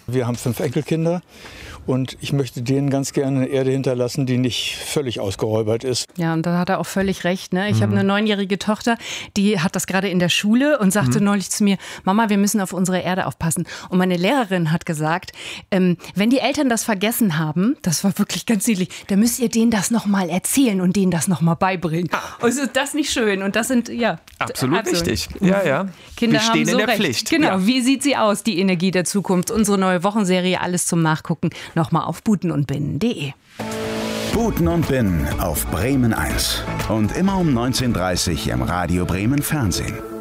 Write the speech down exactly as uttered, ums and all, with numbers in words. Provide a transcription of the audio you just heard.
Wir haben fünf Enkelkinder und ich möchte denen ganz gerne eine Erde hinterlassen, die nicht völlig ausgeräubert ist. Ja, und da hat er auch völlig recht. Ne? Ich mhm. habe eine neunjährige Tochter, die hat das gerade in der Schule und sagte mhm. neulich zu mir, Mama, wir müssen auf unsere Erde aufpassen. Und meine Lehrerin hat gesagt, ähm, wenn die Eltern das vergessen haben, das war wirklich ganz niedlich, dann müsst ihr denen das nochmal erzählen und denen das nochmal beibringen. Und ist das nicht schön? Und das sind, ja. Absolut also, richtig. Ja, ja. Kinder wir stehen haben so in der recht. Pflicht. Genau. Ja. Wie sieht sie aus, die Energie der Zukunft? Unsere neue Wochenserie, alles zum Nachgucken, nochmal auf buten und binnen punkt de. Buten und Binnen auf Bremen eins. Und immer um neunzehn Uhr dreißig im Radio Bremen Fernsehen.